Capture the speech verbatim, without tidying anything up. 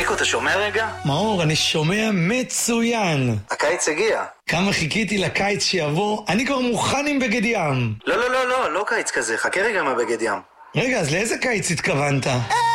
ריקו, אתה שומע רגע? מאור, אני שומע מצוין. הקיץ הגיע. כמה חיכיתי לקיץ שיבוא, אני כבר מוכן עם בגד ים. לא, לא, לא, לא, לא קיץ כזה, חכה רגע עם הבגד ים. רגע, אז לאיזה קיץ התכוונת?